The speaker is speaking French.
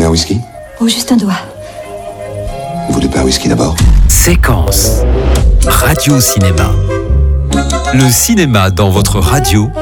un whisky? Oh, juste un doigt. Vous voulez pas un whisky d'abord? Séquence. Radio-cinéma. Le cinéma dans votre radio